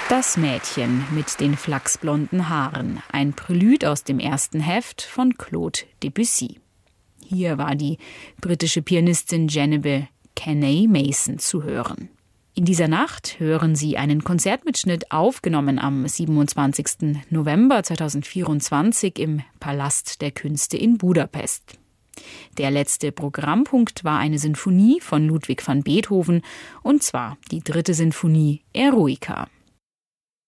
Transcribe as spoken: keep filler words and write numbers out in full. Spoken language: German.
Das Mädchen mit den flachsblonden Haaren, ein Prelude aus dem ersten Heft von Claude Debussy. Hier war die britische Pianistin Genevieve Kenney Mason zu hören. In dieser Nacht hören Sie einen Konzertmitschnitt aufgenommen am siebenundzwanzigsten November zweitausendvierundzwanzig im Palast der Künste in Budapest. Der letzte Programmpunkt war eine Sinfonie von Ludwig van Beethoven, und zwar die dritte Sinfonie Eroica.